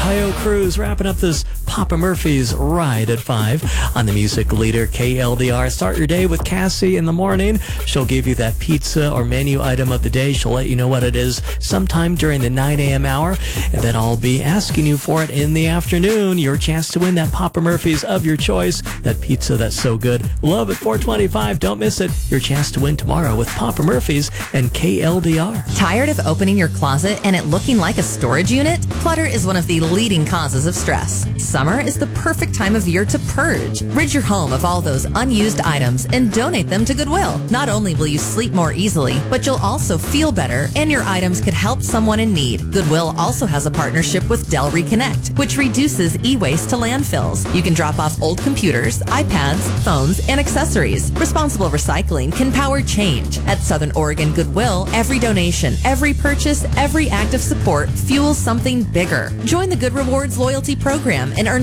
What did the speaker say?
Ohio Cruise, wrapping up this Papa Murphy's ride at 5 on the music leader KLDR. Start your day with Cassie in the morning. She'll give you that pizza or menu item of the day. She'll let you know what it is sometime during the 9 a.m. hour, and then I'll be asking you for it in the afternoon. Your chance to win that Papa Murphy's of your choice, that pizza that's so good. Love at 425. Don't miss it. Your chance to win tomorrow with Papa Murphy's and KLDR. Tired of opening your closet and it looking like a storage unit? Clutter is one of the leading causes of stress. Summer is the perfect time of year to purge. Rid your home of all those unused items and donate them to Goodwill. Not only will you sleep more easily, but you'll also feel better, and your items could help someone in need. Goodwill also has a partnership with Dell Reconnect, which reduces e-waste to landfills. You can drop off old computers, iPads, phones, and accessories. Responsible recycling can power change. At Southern Oregon Goodwill, every donation, every purchase, every act of support fuels something bigger. Join the Good Rewards loyalty program and earn